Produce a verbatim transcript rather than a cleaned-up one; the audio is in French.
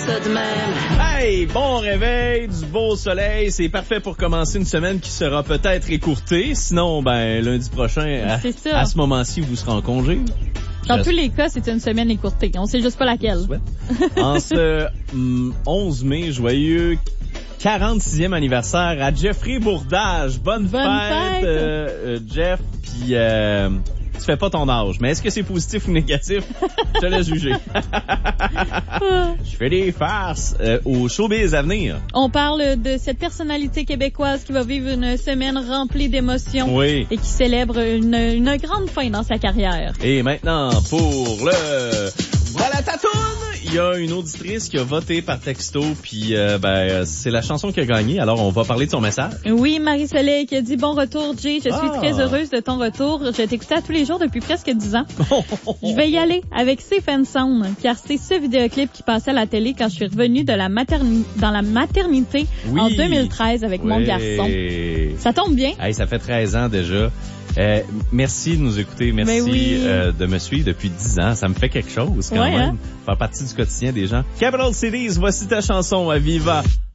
ça de même. Hey, bon réveil, du beau soleil, c'est parfait pour commencer une semaine qui sera peut-être écourtée. Sinon, ben lundi prochain, à, C'est ça. à ce moment-ci, vous serez en congé. Dans Je- tous les cas, c'est une semaine écourtée. On sait juste pas laquelle. souhaite. En ce hum, onze mai, joyeux quarante-sixième anniversaire à Jeffrey Bourdage. Bonne, Bonne fête, fête. euh, euh, Jeff. Puis euh, tu fais pas ton âge, mais est-ce que c'est positif ou négatif? Je te laisse juger. Je fais des farces euh, au showbiz à venir. On parle de cette personnalité québécoise qui va vivre une semaine remplie d'émotions Oui. et qui célèbre une, une grande fin dans sa carrière. Et maintenant, pour le... Voilà ta toune! Il y a une auditrice qui a voté par texto, puis euh, ben c'est la chanson qui a gagné, alors on va parler de son message. Oui, Marie-Soleil qui a dit « Bon retour, Jay. Je suis Ah. très heureuse de ton retour. Je t'écoutais à tous les jours depuis presque dix ans. Je vais y aller avec Safe and Sound, car c'est ce vidéoclip qui passait à la télé quand je suis revenue de la materni- dans la maternité Oui. en deux mille treize avec mon Oui. garçon. Ça tombe bien. Hey, ça fait treize ans déjà. Euh, merci de nous écouter, merci Ben oui. euh, de me suivre depuis dix ans. Ça me fait quelque chose quand Ouais, même. hein? Faire partie du quotidien des gens. Capital Cities, voici ta chanson à Viva.